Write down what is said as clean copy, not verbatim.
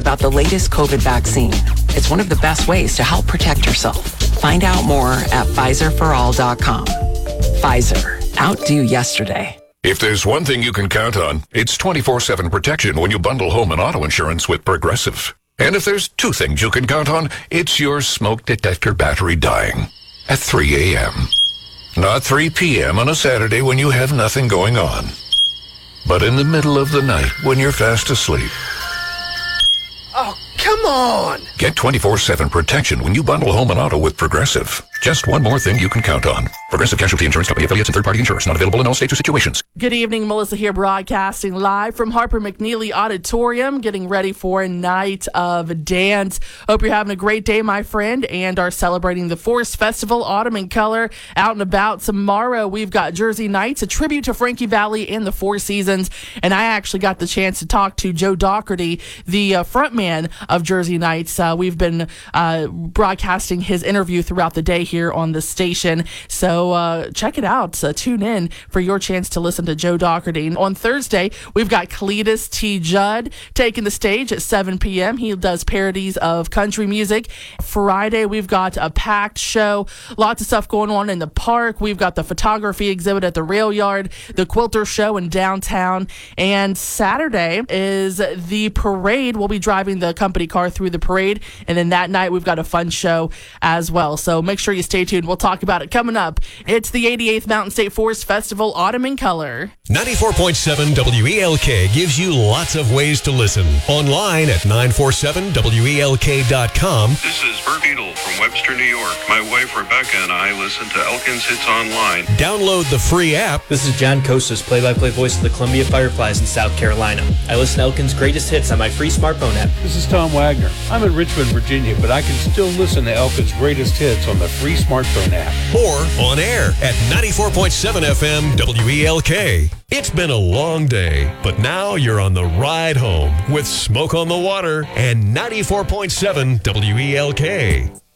about the latest COVID vaccine. It's one of the best ways to help protect yourself. Find out more at PfizerForAll.com. Pfizer. Outdo yesterday. If there's one thing you can count on, it's 24/7 protection when you bundle home and auto insurance with Progressive. And if there's two things you can count on, it's your smoke detector battery dying at 3 a.m. Not 3 p.m. on a Saturday when you have nothing going on, but in the middle of the night when you're fast asleep. Oh, come on! Get 24/7 protection when you bundle home and auto with Progressive. Just one more thing you can count on. Progressive Casualty Insurance Company affiliates and third-party insurance not available in all states or situations. Good evening, Melissa here, broadcasting live from Harper McNeely Auditorium, getting ready for a night of dance. Hope you're having a great day, my friend, and are celebrating the Forest Festival, Autumn in Color, out and about. Tomorrow, we've got Jersey Nights, a tribute to Frankie Valli and the Four Seasons, and I actually got the chance to talk to Joe Dougherty, the frontman of Jersey Nights. We've been broadcasting his interview throughout the day here on the station, so check it out. Tune in for your chance to listen to Joe Dougherty. On Thursday, we've got Cletus T. Judd taking the stage at 7 p.m. He does parodies of country music. Friday, we've got a packed show. Lots of stuff going on in the park. We've got the photography exhibit at the rail yard, the quilter show in downtown, and Saturday is the parade. We'll be driving the company car through the parade, and then that night, we've got a fun show as well. So make sure you stay tuned. We'll talk about it coming up. It's the 88th Mountain State Forest Festival, Autumn in Color. 94.7 WELK gives you lots of ways to listen. Online at 947WELK.com. This is Bert Beadle from Webster, New York. My wife Rebecca and I listen to Elkins Hits Online. Download the free app. This is John Kostas, play-by-play voice of the Columbia Fireflies in South Carolina. I listen to Elkins' greatest hits on my free smartphone app. This is Tom Wagner. I'm in Richmond, Virginia, but I can still listen to Elkins' greatest hits on the free smartphone app. Or on air at 94.7 FM WELK. It's been a long day, but now you're on the ride home with Smoke on the Water and 94.7 WELK.